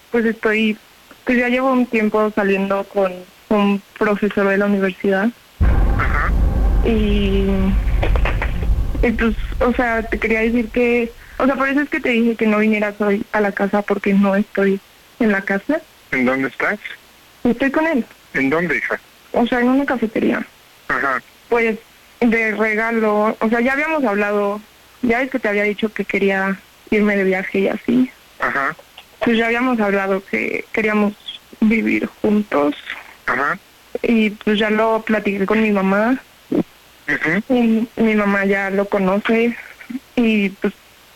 pues ya llevo un tiempo saliendo con un profesor de la universidad. Ajá. Y pues, o sea, te quería decir que, o sea, por eso es que te dije que no vinieras hoy a la casa, porque no estoy en la casa. ¿En dónde estás? Estoy con él. ¿En dónde, hija? O sea, en una cafetería. Ajá. Pues, de regalo, o sea, ya habíamos hablado, ya es que te había dicho que quería irme de viaje y así. Ajá. Pues ya habíamos hablado que queríamos vivir juntos. Ajá. Y pues ya lo platiqué con mi mamá. Uh-huh. Y mi mamá ya lo conoce. Y pues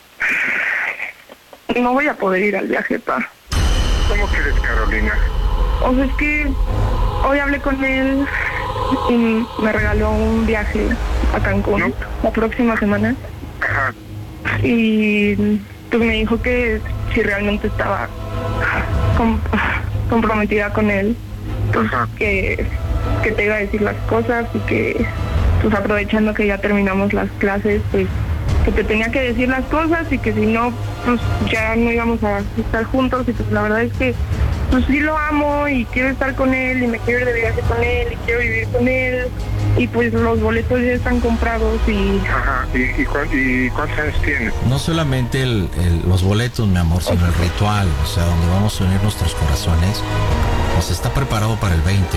no voy a poder ir al viaje, pa. ¿Cómo quieres, Carolina? O sea, es que hoy hablé con él y me regaló un viaje a Cancún, ¿no?, la próxima semana. Ajá. Y pues me dijo que si realmente estaba comprometida con él, pues que te iba a decir las cosas y que pues aprovechando que ya terminamos las clases, pues que te tenía que decir las cosas y que si no, pues ya no íbamos a estar juntos. Y pues la verdad es que pues sí lo amo y quiero estar con él y me quiero ir de viaje con él y quiero vivir con él, y pues los boletos ya están comprados y... Ajá. ¿Y cuántos años tiene? No solamente los boletos, mi amor, sino el ritual, o sea, donde vamos a unir nuestros corazones, pues está preparado para el 20.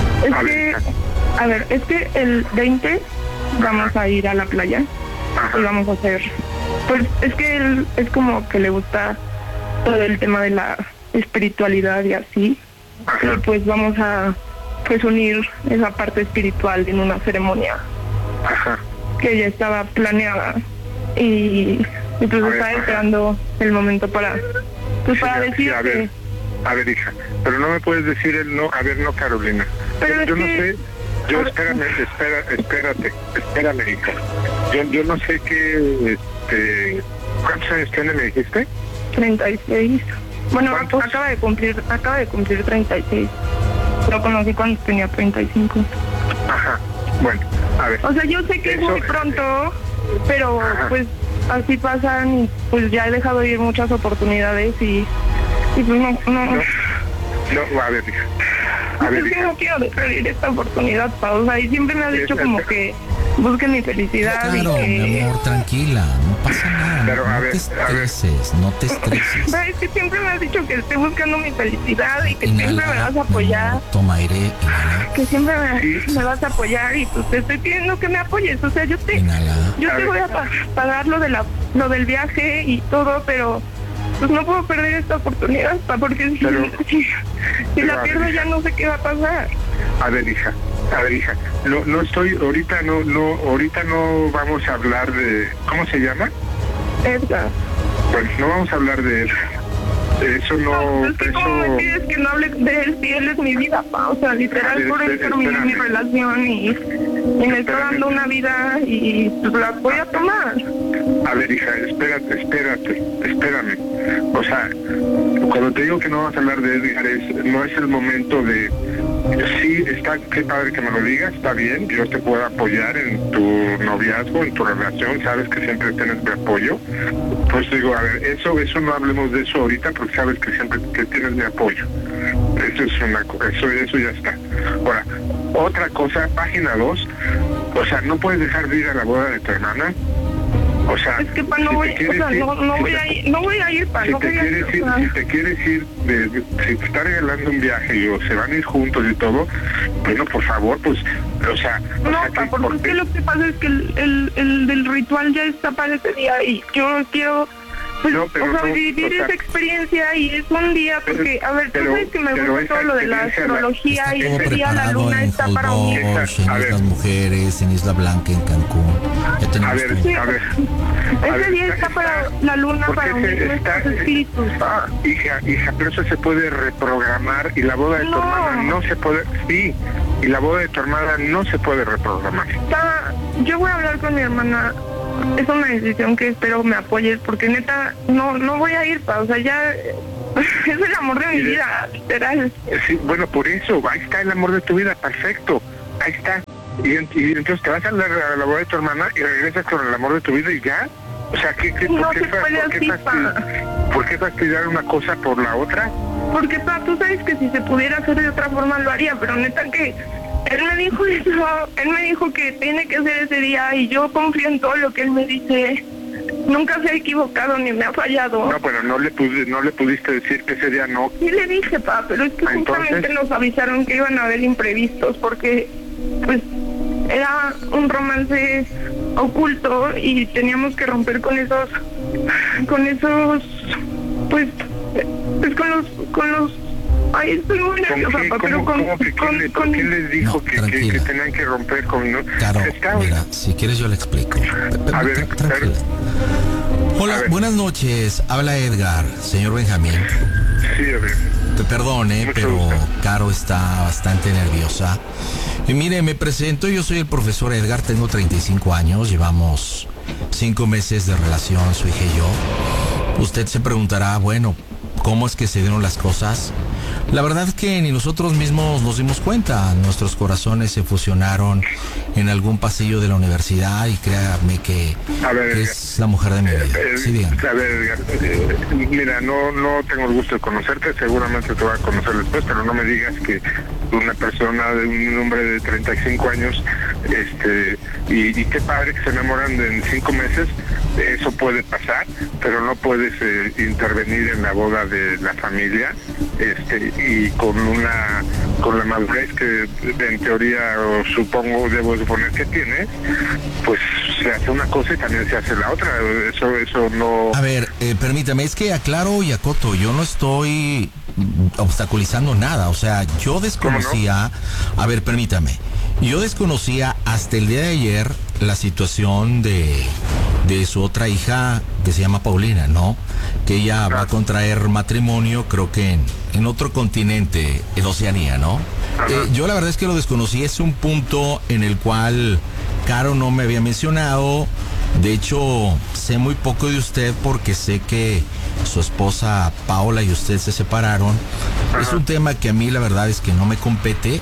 Es que el 20 vamos a ir a la playa. Ajá. Y vamos a hacer... Pues es que él es como que le gusta todo el tema de la espiritualidad y así. Ajá. Y pues vamos a pues unir esa parte espiritual en una ceremonia. Ajá. Que ya estaba planeada. Y pues estaba esperando el momento para pues para decir que... A ver, hija, pero no me puedes decir el no. A ver, no, Carolina. Pero yo no sé... Espérame, hija. Yo no sé qué, ¿cuántos años tiene, me dijiste? 36. Bueno, acaba de cumplir 36. Lo conocí cuando tenía 35. Ajá, bueno, a ver. O sea, yo sé que es muy pronto, pero pues así pasan y pues ya he dejado ir muchas oportunidades y pues no, a ver, hija. Es que no quiero dejar ir esta oportunidad, Pau. O sea, y siempre me has dicho como que busquen mi felicidad. Claro, y que... mi amor, tranquila, no pasa nada. Pero, no te estreses. Pero es que siempre me has dicho que esté buscando mi felicidad y que siempre me vas a apoyar. No, toma aire, inhala. Que siempre me vas a apoyar y pues te estoy pidiendo que me apoyes. O sea, yo te voy a pagar lo del viaje y todo, pero... Pues no puedo perder esta oportunidad, porque si la pierdo ya no sé qué va a pasar. A ver, hija, no estoy, ahorita no vamos a hablar de, ¿cómo se llama? Edgar. Pues no vamos a hablar de él. Eso no... Es que ¿cómo me pides que no hable de él si él es mi vida, pa? O sea, literal, por él terminé mi relación y me está dando una vida y pues la voy a tomar. A ver, hija, espérame. O sea, cuando te digo que no vamos a hablar de Edgar, no es el momento de... Sí, qué padre que me lo digas, está bien, yo te puedo apoyar en tu noviazgo, en tu relación, sabes que siempre tienes mi apoyo. Pues digo, a ver, eso no hablemos de eso ahorita, porque sabes que siempre que tienes mi apoyo. Eso es una cosa, eso ya está. Ahora, otra cosa, página 2, o sea, no puedes dejar de ir a la boda de tu hermana. O sea, es que no voy a ir, pa, si te quieres ir, si te está regalando un viaje o se van a ir juntos y todo, bueno, por favor, pues, o sea... porque es que lo que pasa es que el del ritual ya está para ese día y yo quiero... Pues, vivir esa experiencia y es un día, porque, a ver, tú sabes que me gusta todo lo de la astrología y ese día la luna está para unir. En Islas Mujeres, en Isla Blanca, en Cancún. Ya tenemos ese día está para la luna, para unir nuestros espíritus. Hija, pero eso se puede reprogramar y la boda de tu hermana no se puede... Sí, y la boda de tu hermana no se puede reprogramar. Yo voy a hablar con mi hermana. Es una decisión que espero me apoyes, porque neta, no voy a ir, pa, o sea, ya es el amor de mi vida, literal. Sí, bueno, por eso, ahí está el amor de tu vida, perfecto, ahí está. Y entonces te vas a la boda de tu hermana y regresas con el amor de tu vida y ya. O sea, ¿por qué fastidiar una cosa por la otra? porque tú sabes que si se pudiera hacer de otra forma lo haría, pero neta que él me dijo eso, él me dijo que tiene que ser ese día y yo confío en todo lo que él me dice. Nunca se ha equivocado ni me ha fallado. No, pero no le pudiste decir que ese día no. Sí le dije, pero es que justamente nos avisaron que iban a haber imprevistos porque pues era un romance oculto y teníamos que romper con esos pues con los ay, estoy muy nerviosa, pero ¿quién les dijo que tenían que romper con no? Claro, mira, si quieres yo le explico. A ver, tranquila. Hola, buenas noches. Habla Edgar, señor Benjamín. Sí, a ver. Perdone, pero Caro está bastante nerviosa. Y mire, me presento, yo soy el profesor Edgar, tengo 35 años, llevamos 5 meses de relación, su hija y yo. Usted se preguntará, bueno, ¿cómo es que se dieron las cosas? La verdad es que ni nosotros mismos nos dimos cuenta. Nuestros corazones se fusionaron en algún pasillo de la universidad y créame que es la mujer de mi vida. Sí, dígame. A ver, mira, no tengo el gusto de conocerte, seguramente te voy a conocer después, pero no me digas que una persona de un hombre de 35 años, y qué padre que se enamoran en 5 meses, eso puede pasar, pero no puedes intervenir en la boda de la familia, y con la madurez que en teoría debo suponer que tienes, pues se hace una cosa y también se hace la otra. Eso no. A ver, permítame, es que aclaro y acoto, yo no estoy obstaculizando nada, o sea, yo desconocía, a ver, permítame, yo desconocía hasta el día de ayer la situación de su otra hija que se llama Paulina, ¿no? Que ella va a contraer matrimonio, creo que en otro continente, en Oceanía, ¿no? Yo la verdad es que lo desconocí, es un punto en el cual Caro no me había mencionado. De hecho, sé muy poco de usted porque sé que su esposa Paola y usted se separaron. Es un tema que a mí la verdad es que no me compete.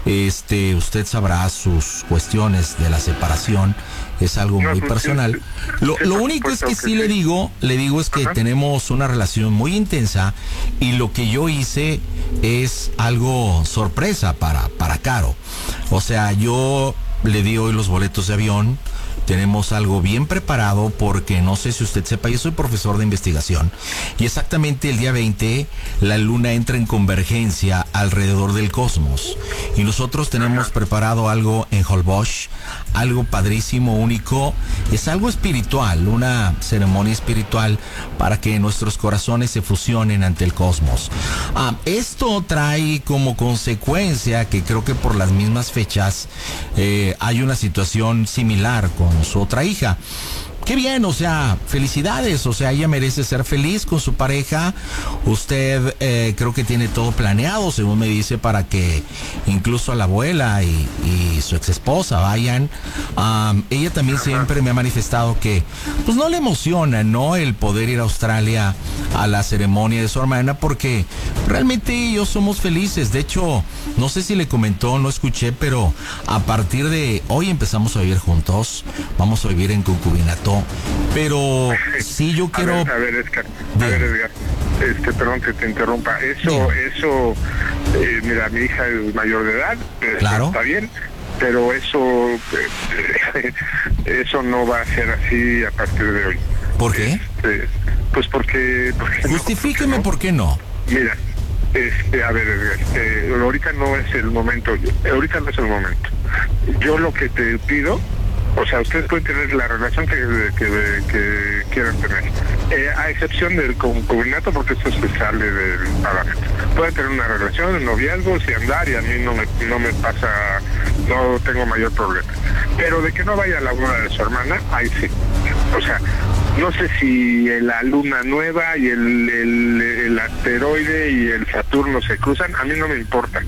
Usted sabrá sus cuestiones de la separación, es algo muy personal. Lo único es que sí le digo es que tenemos una relación muy intensa y lo que yo hice es algo sorpresa para Caro. O sea, yo le di hoy los boletos de avión. Tenemos algo bien preparado porque no sé si usted sepa, yo soy profesor de investigación y exactamente el día 20 la luna entra en convergencia alrededor del cosmos y nosotros tenemos preparado algo en Holbox, algo padrísimo, único, es algo espiritual, una ceremonia espiritual para que nuestros corazones se fusionen ante el cosmos. Esto trae como consecuencia que creo que por las mismas fechas hay una situación similar con su otra hija. Qué bien, o sea, felicidades, o sea, ella merece ser feliz con su pareja. Usted creo que tiene todo planeado, según me dice, para que incluso a la abuela y su ex esposa vayan. Ella también siempre me ha manifestado que pues no le emociona, ¿no? El poder ir a Australia a la ceremonia de su hermana, porque realmente ellos somos felices. De hecho, no sé si le comentó, no escuché, pero a partir de hoy empezamos a vivir juntos, vamos a vivir en concubinato. Pero sí, yo quiero... A ver, Edgar, perdón que te interrumpa. Eso, mira, mi hija es mayor de edad, claro. Está bien, pero eso no va a ser así a partir de hoy. ¿Por qué? Pues porque justifíqueme por qué no. Mira, a ver, ahorita no es el momento. Yo lo que te pido, o sea, ustedes pueden tener la relación que quieran tener, a excepción del concubinato, porque eso se sale del parámetro. Pueden tener una relación, un noviazgo, y andar, y a mí no me pasa, no tengo mayor problema. Pero de que no vaya a la boda de su hermana, ahí sí. O sea, no sé si la luna nueva y el asteroide y el Saturno se cruzan, a mí no me importa.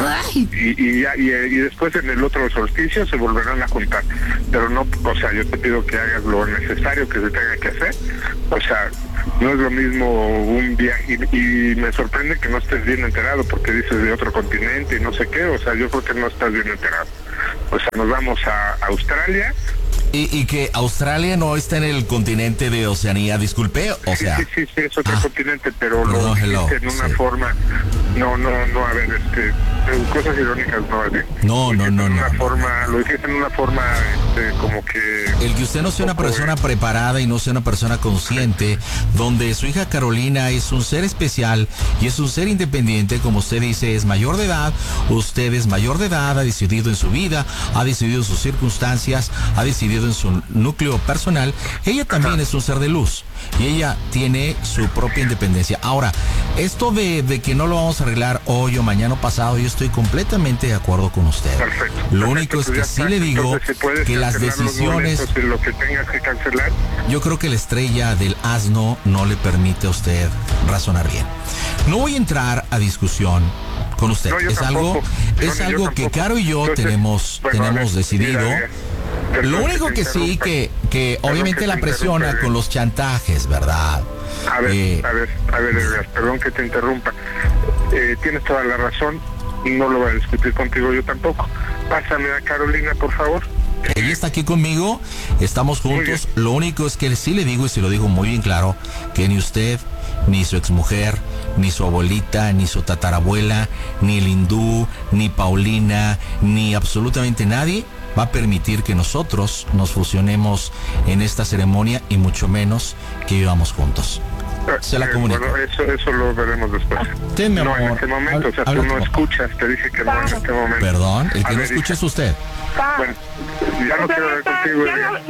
Y después en el otro solsticio se volverán a juntar. Pero no, o sea, yo te pido que hagas lo necesario que se tenga que hacer. O sea, no es lo mismo un viaje, y me sorprende que no estés bien enterado porque dices de otro continente y no sé qué. O sea, yo creo que no estás bien enterado. O sea, nos vamos a Australia Y que Australia no está en el continente de Oceanía, disculpe, o sea. Sí, es otro continente, pero lo dijiste en una forma, no, a ver, cosas irónicas, no. Lo dijiste en una forma, como que... El que usted no sea una persona preparada y no sea una persona consciente, donde su hija Carolina es un ser especial y es un ser independiente, como usted dice, es mayor de edad, usted es mayor de edad, ha decidido en su vida, ha decidido sus circunstancias, ha decidido en su núcleo personal. Ella también es un ser de luz y ella tiene su propia independencia. Ahora, esto de que no lo vamos a arreglar hoy o mañana o pasado, yo estoy completamente de acuerdo con usted. Perfecto. Lo único es que sí le digo que las decisiones, lo que tengas que cancelar. yo creo que la estrella del asno no le permite a usted razonar bien. No voy a entrar a discusión con usted. No, es algo que Caro y yo tenemos decidido. Lo único que sí, que obviamente la presiona con los chantajes, ¿verdad? A ver, Edgar, perdón que te interrumpa. Tienes toda la razón, no lo voy a discutir contigo yo tampoco. Pásame a Carolina, por favor. Ella está aquí conmigo, estamos juntos. Lo único es que sí le digo, y se lo digo muy bien claro, que ni usted, ni su exmujer, ni su abuelita, ni su tatarabuela, ni el hindú, ni Paulina, ni absolutamente nadie va a permitir que nosotros nos fusionemos en esta ceremonia, y mucho menos que vivamos juntos. Se la comunico. Bueno, eso lo veremos después. Mi amor. No, en este momento, o sea, tú no escuchas, te dije que no en este momento. Perdón, el que no escucha es usted. Bueno, ya no quiero hablar contigo.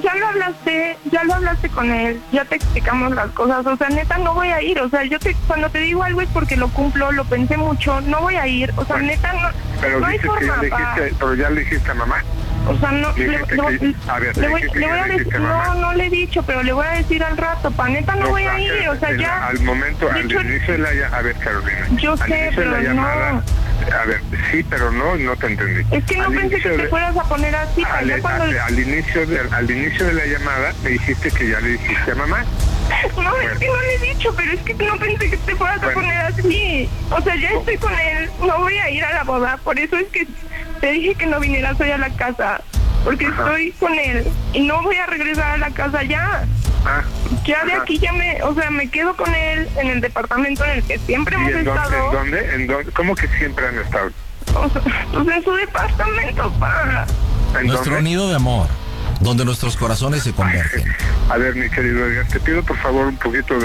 Ya lo hablaste con él, ya te explicamos las cosas, o sea, neta, no voy a ir, o sea, cuando te digo algo es porque lo cumplo, lo pensé mucho, no voy a ir, o sea, neta, no, pero no hay forma, pero ya le dijiste a mamá. O sea, no, le voy a decir, no le he dicho, pero le voy a decir al rato, neta, no voy a ir, o sea, ya. Al momento, al inicio de la llamada, a ver, Carolina. Yo sé, pero no. A ver, sí, pero no te entendí. Es que no pensé que te fueras a poner así. Al inicio de la llamada me dijiste que ya le dijiste a mamá. No, es que no le he dicho, pero es que no pensé que te fueras a poner así. O sea, ya estoy con él, no voy a ir a la boda, por eso es que te dije que no vinieras hoy a la casa, porque estoy con él y no voy a regresar a la casa ya. Ya de aquí ya me quedo con él en el departamento en el que siempre hemos estado. ¿En dónde? ¿Cómo que siempre han estado? O sea, pues en su departamento, pa. Nuestro nido de amor, donde nuestros corazones se convergen. A ver, mi querido Edgar, te pido por favor un poquito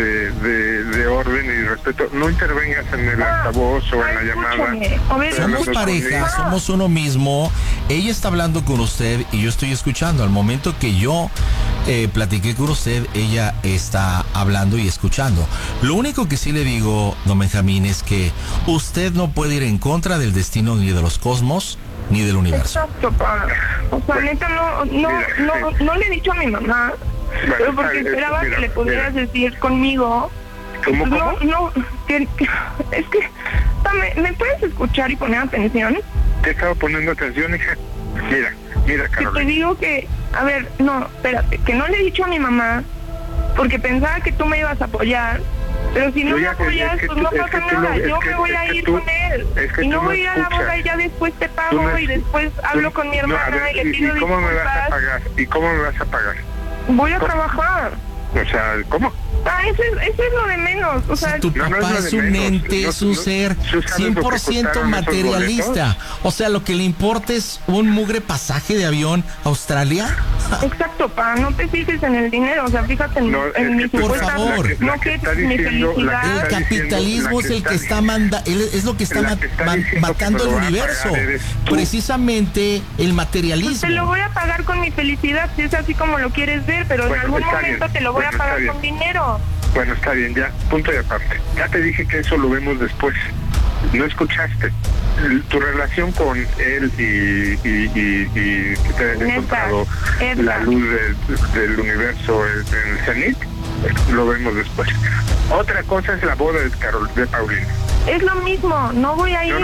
de orden y respeto. No intervengas en el altavoz o en la llamada. Somos pareja, somos uno mismo. Ella está hablando con usted y yo estoy escuchando. Al momento que yo platiqué con usted, ella está hablando y escuchando. Lo único que sí le digo, don Benjamín, es que usted no puede ir en contra del destino ni de los cosmos ni del universo. Exacto, pa. O sea, neta, no le he dicho a mi mamá, pero porque esperaba que le pudieras decir conmigo. ¿Cómo? No, es que, ¿me puedes escuchar y poner atención? Te he estado poniendo atención, hija. Mira, Carolina. Que te digo que, a ver, no, espérate, que no le he dicho a mi mamá, porque pensaba que tú me ibas a apoyar. Pero si no me apoyas, pues no pasa nada. Yo me voy a ir con él. Y no voy a ir a la boda y ya después te pago y después hablo con mi hermana y le pido disculpas. ¿Y cómo me vas a pagar? ¿Y cómo me vas a pagar? Voy a trabajar. O sea, ¿cómo? Eso es lo de menos. O sea, tu papá es un ente, es un ser 100% materialista. O sea, lo que le importa es un mugre pasaje de avión a Australia. Exacto, pa, no te fijes en el dinero, o sea, fíjate en mi supuesta, por favor, no que mi felicidad. El capitalismo es el que está es lo que está matando el universo, precisamente el materialismo. Pues te lo voy a pagar con mi felicidad, si es así como lo quieres ver, pero en algún momento te lo voy a pagar con dinero. Bueno, está bien, ya, punto y aparte. Ya te dije que eso lo vemos después. No escuchaste. Tu relación con él y que te hayas encontrado la luz del universo en el cenit, lo vemos después. Otra cosa es la boda de Paulina. Es lo mismo, no voy a ir,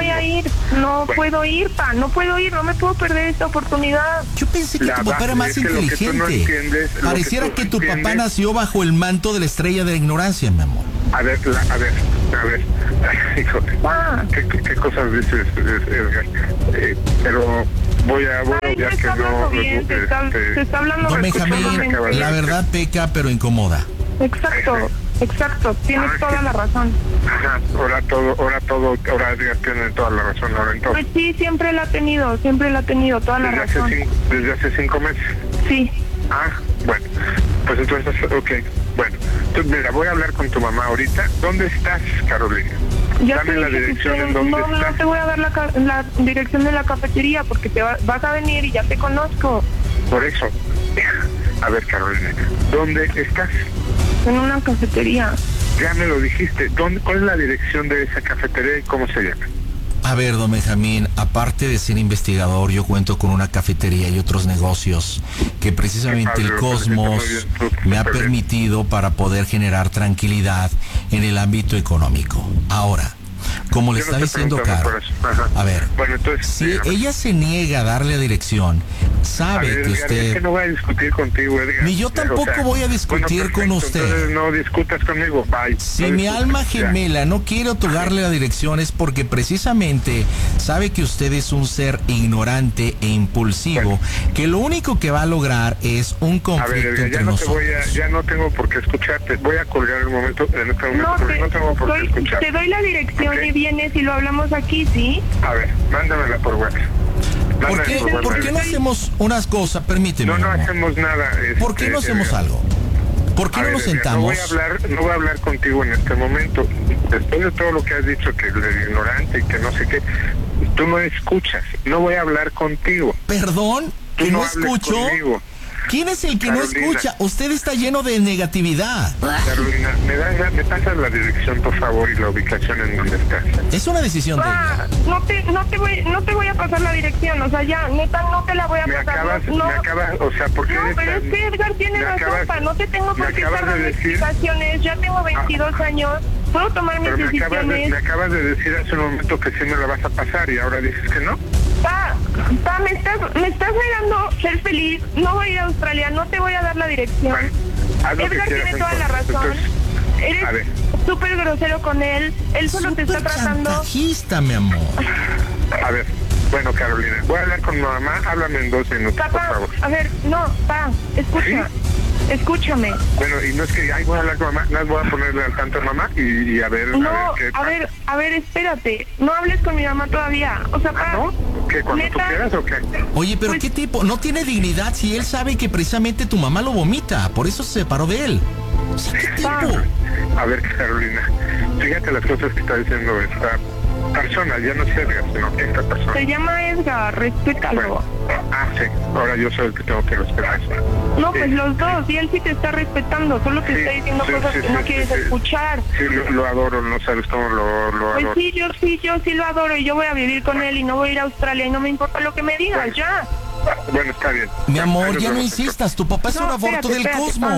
no puedo ir, no me puedo perder esta oportunidad. Yo pensé que tu papá era más inteligente. Pareciera que tu papá nació bajo el manto de la estrella de la ignorancia, mi amor. A ver, híjole, ¿qué cosas dices, Edgar? Pero voy a obviar que no... Se está hablando Don Benjamín, la verdad peca, pero incomoda. Exacto, tienes toda la razón. Ajá, ahora Edgar tiene toda la razón, ahora entonces. Pues sí, siempre la ha tenido, toda la razón. ¿Desde hace 5 meses? Sí. Ah, bueno, pues entonces, ok, bueno. Entonces, mira, voy a hablar con tu mamá ahorita. ¿Dónde estás, Carolina? Dame la dirección en donde estás. No te voy a dar la dirección de la cafetería porque vas a venir y ya te conozco. Por eso. A ver, Carolina, ¿dónde estás? En una cafetería. Ya me lo dijiste. ¿Cuál es la dirección de esa cafetería y cómo se llama? A ver, don Benjamín, aparte de ser investigador, yo cuento con una cafetería y otros negocios que precisamente el Cosmos me ha permitido para poder generar tranquilidad en el ámbito económico. Ahora, como le está diciendo Caro, a ver, bueno, entonces, si ella se niega a darle dirección, sabe ver, que Edgar, usted... Es que no voy a discutir contigo, Edgar. Ni yo tampoco voy a discutir con usted. Entonces no discutas conmigo, bye. Si mi alma gemela no quiere otorgarle la dirección es porque precisamente sabe que usted es un ser ignorante e impulsivo, que lo único que va a lograr es un conflicto entre nosotros. Ya no tengo por qué escucharte. Voy a colgar en este momento, porque no tengo por qué escucharte. Te doy la dirección y vienes y lo hablamos aquí, ¿sí? A ver, mándamela por WhatsApp. ¿Por qué no hacemos unas cosas? Permíteme. No hacemos nada. ¿Por qué no hacemos algo? ¿Por qué no nos sentamos? No voy a hablar contigo en este momento. Después de todo lo que has dicho, que eres ignorante y que no sé qué, tú no escuchas. No voy a hablar contigo. ¿Perdón? ¿Que no escucho? Conmigo. ¿Quién es el que no escucha? Usted está lleno de negatividad. Carolina, me pasas la dirección, por favor, y la ubicación en donde estás. Es una decisión de ella. No te voy a pasar la dirección, o sea, ya, neta, no te la voy a pasar. O sea, porque... No, pero es que Edgar tiene razón, no te tengo por qué estar dando explicaciones, ya tengo 22 años, puedo tomar mis decisiones. Me acabas de decir hace un momento que sí me la vas a pasar y ahora dices que no. Me estás negando ser feliz, no voy a ir a Australia, no te voy a dar la dirección. Bueno, Edgar tiene toda la razón. Eres súper grosero con él solo te está tratando... chantajista, mi amor. A ver, bueno, Carolina, voy a hablar con mi mamá, háblame en 2 minutos, por favor. A ver, escucha. ¿Sí? Escúchame. Bueno, y no es que voy a hablar con mamá, las voy a ponerle al tanto a mamá y a ver... A ver, espérate, no hables con mi mamá todavía, o sea, ¿no? ¿Qué, cuando tú quieras o qué? Oye, pero ¿qué tipo? No tiene dignidad si él sabe que precisamente tu mamá lo vomita, por eso se separó de él. O sea, ¿qué tipo? A ver, Carolina, fíjate las cosas que está diciendo esta persona, ya no es Edgar, sino esta persona. Se llama Edgar, respétalo. Bueno, sí, ahora yo soy el que tengo que respetar. No, pues los dos, y él sí te está respetando, solo te está diciendo cosas que no quieres escuchar. Sí, lo adoro, no sabes cómo lo adoro. Pues sí, yo sí lo adoro y yo voy a vivir con él y no voy a ir a Australia y no me importa lo que me digas, ya. Bueno, está bien. Mi amor, ya no insistas, tu papá es un aborto del cosmos.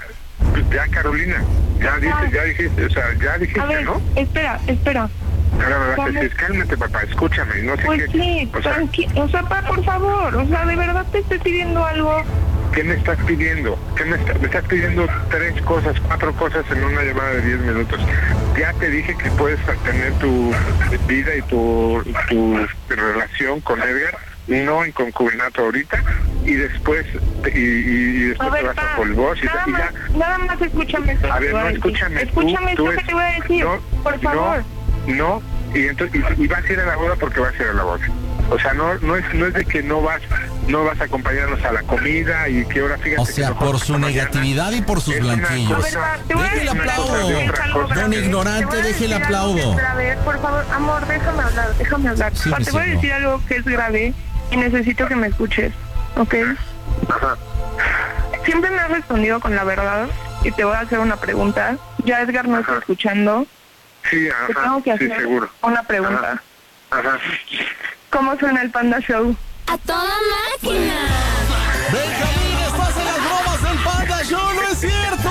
Ya, Carolina, ya dijiste, o sea, ya dijiste, a ver, ¿no? Espera. Ahora me vas a decir, cálmate, papá, escúchame, no sé pues qué. Sí, o sea, papá, por favor, o sea, de verdad te estoy pidiendo algo. ¿Qué me estás pidiendo? Me estás pidiendo 3 cosas, 4 cosas en una llamada de 10 minutos. Ya te dije que puedes tener tu vida y tu relación con Edgar, no en concubinato ahorita, y después después te vas a polvos y ya. Nada más escúchame esto. A ver, no, escúchame. Escúchame esto que te voy a decir, por favor. No, y entonces y vas a ir a la boda porque vas a ir a la boda. O sea, no es de que no vas a acompañarnos a la comida y que ahora fíjate. O sea, por su negatividad y por sus blanquillos. Deje el aplauso. Don ignorante, deje el aplauso. Por favor, amor, déjame hablar. Sí, te voy a decir algo que es grave y necesito que me escuches, ¿ok? Ajá. Siempre me has respondido con la verdad y te voy a hacer una pregunta. Ya Edgar no está escuchando. Sí, Te tengo que hacer seguro. Una pregunta. Ajá. ¿Cómo suena el Panda Show? ¡A toda máquina! Benjamín, estás en las bromas del Panda Show, ¿no es cierto?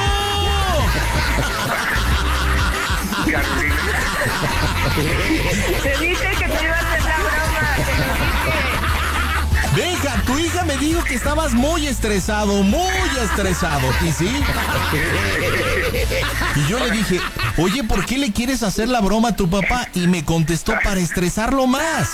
Te dije que te iba a hacer la broma, te lo dije. Benja, Tu hija me dijo que estabas muy estresado. ¿Y sí? Y yo le dije, oye, ¿por qué le quieres hacer la broma a tu papá? Y me contestó, para estresarlo más.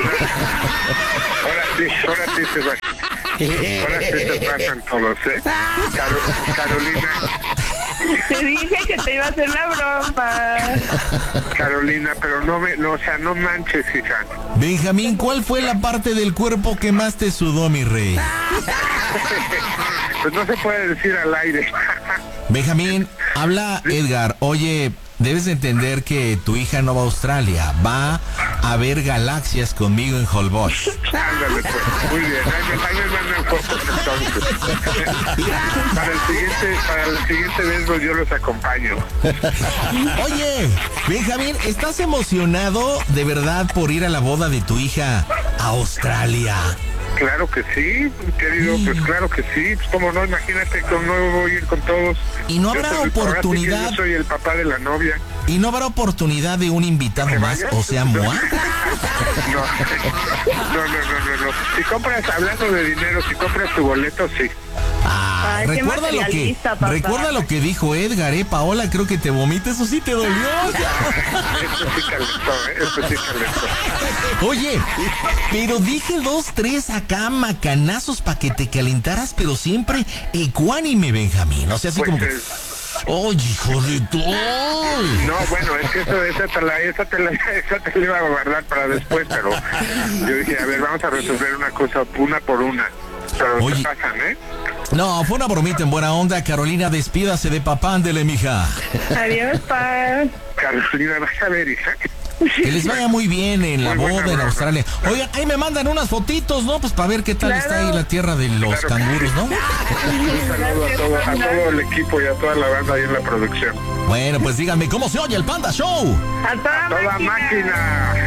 Ahora sí se va. Ahora sí se pasan todos, ¿eh? Carolina. Te dije que te iba a hacer la broma. Carolina, pero no manches, hija. Benjamín, ¿cuál fue la parte del cuerpo que más te sudó, mi rey? Pues no se puede decir al aire. Benjamín, habla Edgar. Oye, debes de entender que tu hija no va a Australia, va a ver galaxias conmigo en Holbox. Ándale, pues, muy bien. Ahí me mandan fotos entonces. Para la siguiente vez yo los acompaño. Oye, Benjamín, ¿estás emocionado de verdad por ir a la boda de tu hija a Australia? Claro que sí, querido, pues claro que sí. Pues cómo no, imagínate que no voy a ir con todos. Y no habrá oportunidad. Yo soy el papá de la novia. ¿Y no habrá oportunidad de un invitado más? O sea, ¿Moa? No. Si compras, hablando de dinero, si compras tu boleto, sí. Ay, recuerda lo que dijo Edgar, Paola, creo que te vomita, eso sí te dolió. Esto sí calentó. Oye, pero dije 2, 3 acá macanazos para que te calentaras, pero siempre ecuánime, Benjamín. O sea, así pues como que... ¡Oye, hijo de todo! No, bueno, es que esa te la iba a guardar para después, pero yo dije, a ver, vamos a resolver una cosa una por una. Pero oye, te pasan, ¿eh? No, fue una bromita en buena onda. Carolina, despídase de papá, ándele, mija. Adiós, pa. Carolina, vas a ver, hija. Que les vaya muy bien en la Muy buena boda en broma. Australia. Oigan, ahí me mandan unas fotitos, ¿no? Pues para ver qué tal está ahí la tierra de los canguros, ¿no? Un saludo a todo el equipo y a toda la banda ahí en la producción. Bueno, pues díganme, ¿cómo se oye el Panda Show? A toda ¡Toda máquina!